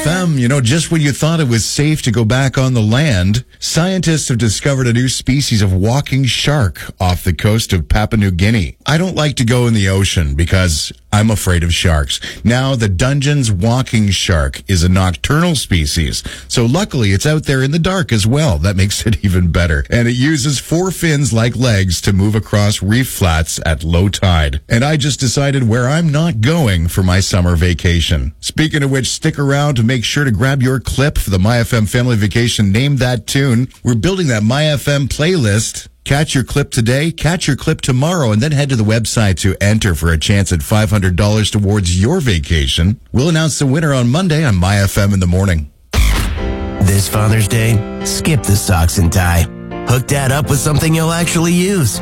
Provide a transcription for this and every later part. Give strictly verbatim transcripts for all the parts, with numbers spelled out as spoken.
F M, you know, just when you thought it was safe to go back on the land, scientists have discovered a new species of walking shark off the coast of Papua New Guinea. I don't like to go in the ocean because I'm afraid of sharks. Now, the Dungeness walking shark is a nocturnal species, so luckily it's out there in the dark as well. That makes it even better. And it uses four fins like legs to move across reef flats at low tide. And I just decided where I'm not going for my summer vacation. Speaking of which, stick around to make sure to grab your clip for the My F M Family Vacation Name That Tune. We're building that My F M playlist. Catch your clip today, catch your clip tomorrow, and then head to the website to enter for a chance at five hundred dollars towards your vacation. We'll announce the winner on Monday on My F M in the morning. This Father's Day, skip the socks and tie. Hook Dad up with something you'll actually use.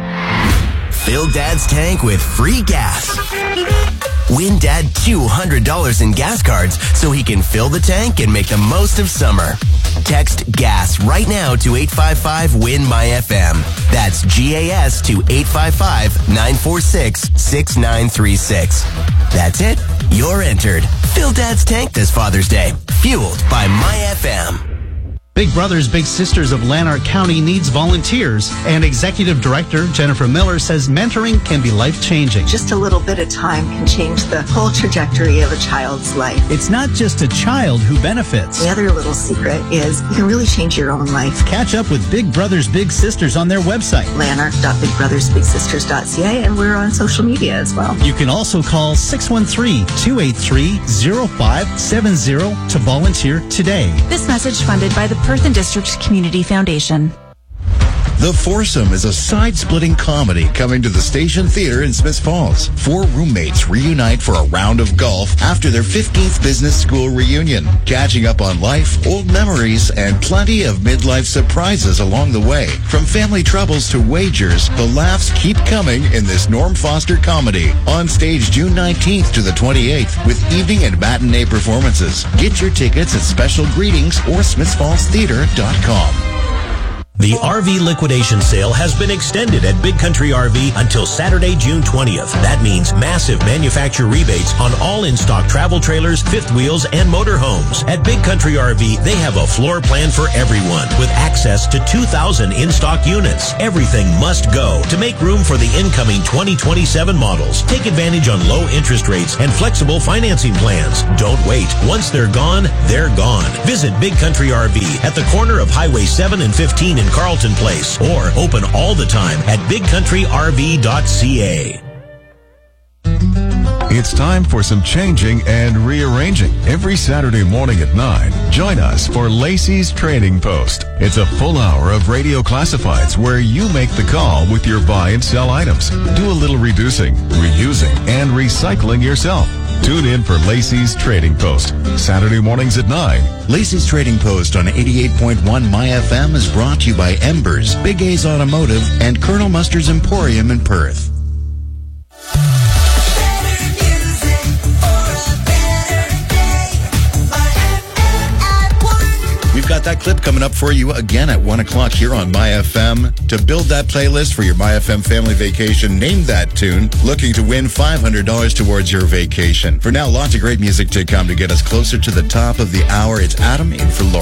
Fill Dad's tank with free gas. Win Dad two hundred dollars in gas cards so he can fill the tank and make the most of summer. Text GAS right now to eight five five win my F M. That's G A S to eight five five, nine four six, six nine three six. That's it. You're entered. Fill Dad's tank this Father's Day. Fueled by My F M. Big Brothers Big Sisters of Lanark County needs volunteers, and Executive Director Jennifer Miller says mentoring can be life-changing. Just a little bit of time can change the whole trajectory of a child's life. It's not just a child who benefits. The other little secret is you can really change your own life. Catch up with Big Brothers Big Sisters on their website, lanark dot big brothers big sisters dot c a, and we're on social media as well. You can also call six one three, two eight three, zero five seven zero to volunteer today. This message funded by the Perth and District Community Foundation. The Foursome is a side-splitting comedy coming to the Station Theatre in Smiths Falls. Four roommates reunite for a round of golf after their fifteenth business school reunion, catching up on life, old memories, and plenty of midlife surprises along the way. From family troubles to wagers, the laughs keep coming in this Norm Foster comedy. On stage June nineteenth to the twenty-eighth with evening and matinee performances. Get your tickets at Special Greetings or smiths falls theatre dot com. The R V liquidation sale has been extended at Big Country R V until Saturday, June twentieth. That means massive manufacturer rebates on all in-stock travel trailers, fifth wheels, and motorhomes. At Big Country R V, they have a floor plan for everyone with access to two thousand in-stock units. Everything must go to make room for the incoming twenty twenty-seven models. Take advantage on low interest rates and flexible financing plans. Don't wait. Once they're gone, they're gone. Visit Big Country R V at the corner of Highway seven and fifteen in Carlton Place, or open all the time at big country r v dot c a. It's time for some changing and rearranging. Every Saturday morning at nine, join us for Lacey's Trading Post. It's a full hour of radio classifieds where you make the call with your buy and sell items. Do a little reducing, reusing, and recycling yourself. Tune in for Lacey's Trading Post, Saturday mornings at nine. Lacey's Trading Post on eighty-eight point one My F M is brought to you by Embers, Big A's Automotive, and Colonel Mustard's Emporium in Perth. We've got that clip coming up for you again at one o'clock here on My F M. To build that playlist for your My F M family vacation, name that tune. Looking to win five hundred dollars towards your vacation. For now, lots of great music to come to get us closer to the top of the hour. It's Adam in for Laura.